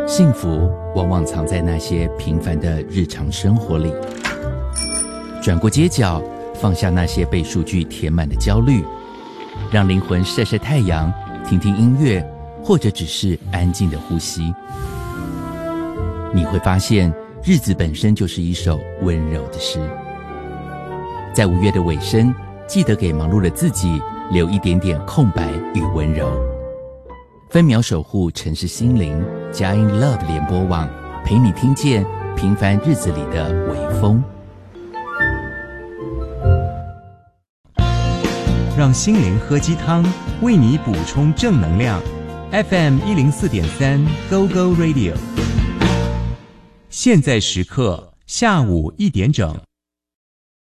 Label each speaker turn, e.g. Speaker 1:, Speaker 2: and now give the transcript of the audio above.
Speaker 1: 幸福往往藏在那些平凡的日常生活里。转过街角，放下那些被数据填满的焦虑，让灵魂晒晒太阳，听听音乐，或者只是安静的呼吸。你会发现，日子本身就是一首温柔的诗。在5月的尾声，记得给忙碌的自己留一点点空白与温柔。分秒守护城市心灵，佳音 Love 联播网，陪你听见平凡日子里的微风。
Speaker 2: 让心灵喝鸡汤，为你补充正能量。FM 104.3 Go Go Radio。现在时刻下午1点整。